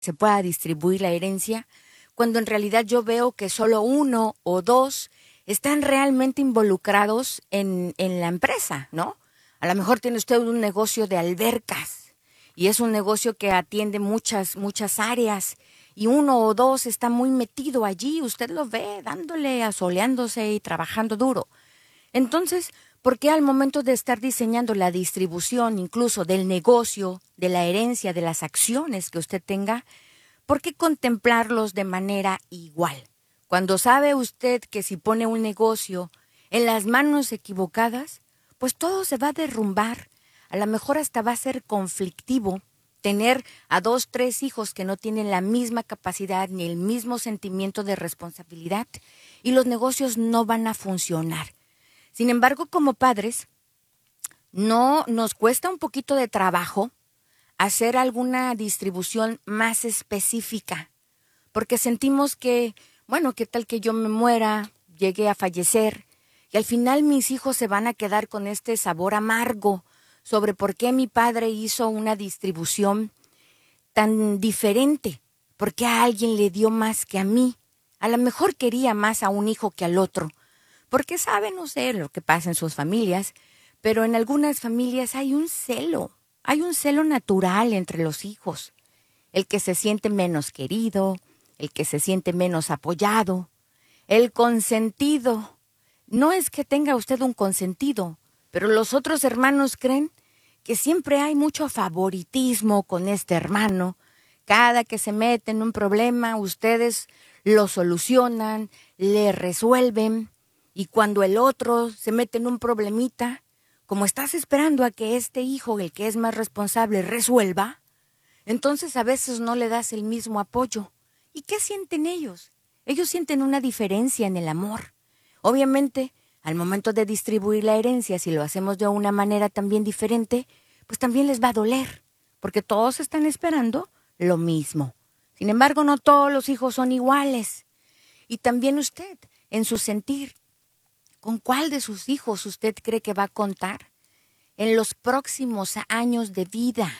se pueda distribuir la herencia, cuando en realidad yo veo que solo uno o dos están realmente involucrados en la empresa, ¿no? A lo mejor tiene usted un negocio de albercas y es un negocio que atiende muchas áreas y uno o dos está muy metido allí, usted lo ve dándole, asoleándose y trabajando duro. Entonces, ¿por qué al momento de estar diseñando la distribución incluso del negocio, de la herencia, de las acciones que usted tenga, por qué contemplarlos de manera igual? Cuando sabe usted que si pone un negocio en las manos equivocadas, pues todo se va a derrumbar. A lo mejor hasta va a ser conflictivo tener a 2, 3 hijos que no tienen la misma capacidad ni el mismo sentimiento de responsabilidad y los negocios no van a funcionar. Sin embargo, como padres, no nos cuesta un poquito de trabajo hacer alguna distribución más específica, porque sentimos que, bueno, ¿qué tal que yo me muera, llegue a fallecer, y al final mis hijos se van a quedar con este sabor amargo sobre por qué mi padre hizo una distribución tan diferente? ¿Por qué a alguien le dio más que a mí? A lo mejor quería más a un hijo que al otro. Porque sabe, no sé, lo que pasa en sus familias, pero en algunas familias hay un celo natural entre los hijos. El que se siente menos querido, el que se siente menos apoyado, el consentido. No es que tenga usted un consentido, pero los otros hermanos creen que siempre hay mucho favoritismo con este hermano. Cada que se mete en un problema, ustedes lo solucionan, le resuelven, y cuando el otro se mete en un problemita, como estás esperando a que este hijo, el que es más responsable, resuelva, entonces a veces no le das el mismo apoyo. ¿Y qué sienten ellos? Ellos sienten una diferencia en el amor. Obviamente, al momento de distribuir la herencia, si lo hacemos de una manera también diferente, pues también les va a doler, porque todos están esperando lo mismo. Sin embargo, no todos los hijos son iguales. Y también usted, en su sentir, ¿con cuál de sus hijos usted cree que va a contar en los próximos años de vida?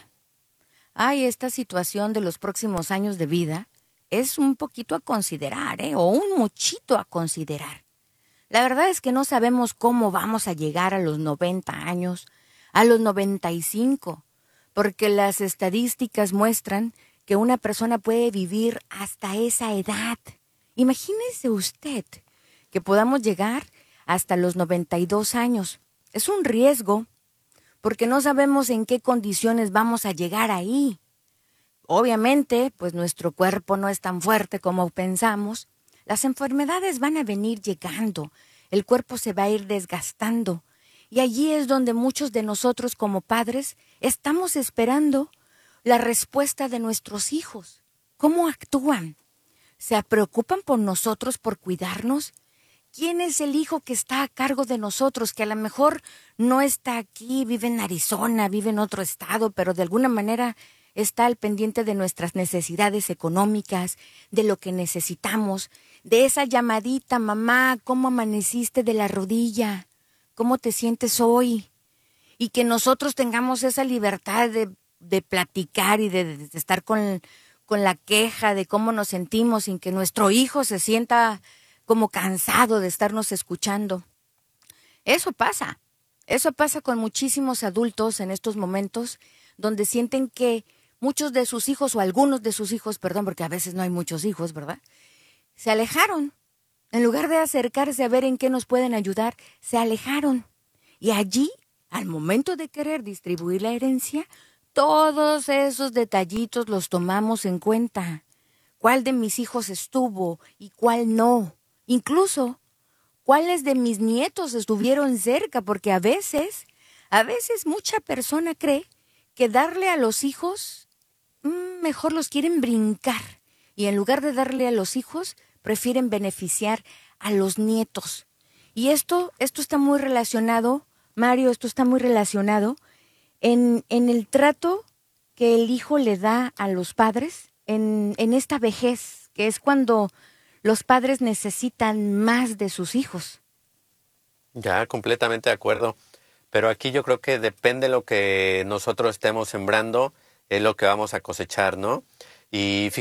Ay, esta situación de los próximos años de vida es un poquito a considerar, o un muchito a considerar. La verdad es que no sabemos cómo vamos a llegar a los 90 años, a los 95, porque las estadísticas muestran que una persona puede vivir hasta esa edad. Imagínese usted que podamos llegar hasta los 92 años. Es un riesgo, porque no sabemos en qué condiciones vamos a llegar ahí. Obviamente, pues nuestro cuerpo no es tan fuerte como pensamos. Las enfermedades van a venir llegando, el cuerpo se va a ir desgastando. Y allí es donde muchos de nosotros como padres estamos esperando la respuesta de nuestros hijos. ¿Cómo actúan? ¿Se preocupan por nosotros, por cuidarnos? ¿Quién es el hijo que está a cargo de nosotros, que a lo mejor no está aquí, vive en Arizona, vive en otro estado, pero de alguna manera está al pendiente de nuestras necesidades económicas, de lo que necesitamos, de esa llamadita, mamá, ¿cómo amaneciste de la rodilla? ¿Cómo te sientes hoy? Y que nosotros tengamos esa libertad de platicar y de estar con la queja de cómo nos sentimos sin que nuestro hijo se sienta como cansado de estarnos escuchando. Eso pasa con muchísimos adultos en estos momentos, donde sienten que muchos de sus hijos, o algunos de sus hijos, perdón, porque a veces no hay muchos hijos, ¿verdad?, se alejaron. En lugar de acercarse a ver en qué nos pueden ayudar, se alejaron. Y allí, al momento de querer distribuir la herencia, todos esos detallitos los tomamos en cuenta. ¿Cuál de mis hijos estuvo y cuál no? Incluso, ¿cuáles de mis nietos estuvieron cerca? Porque a veces mucha persona cree que darle a los hijos, mejor los quieren brincar. Y en lugar de darle a los hijos, prefieren beneficiar a los nietos. Y esto está muy relacionado, Mario, esto está muy relacionado en el trato que el hijo le da a los padres en esta vejez, que es cuando los padres necesitan más de sus hijos. Ya, completamente de acuerdo. Pero aquí yo creo que depende de lo que nosotros estemos sembrando, es lo que vamos a cosechar, ¿no? Y